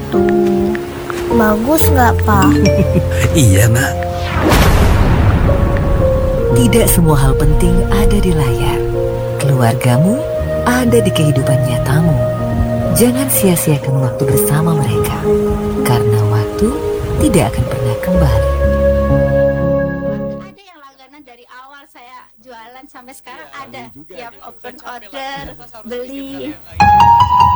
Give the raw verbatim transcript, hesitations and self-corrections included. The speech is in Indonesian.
gitu. Bagus nggak, Pak? Iya, Nak. Tidak semua hal penting ada di layar. Keluargamu ada di kehidupan nyatamu. Jangan sia-siakan waktu bersama mereka, karena waktu tidak akan pernah kembali. Ada yang langganan dari awal saya jualan sampai sekarang ada. Tiap open order, beli.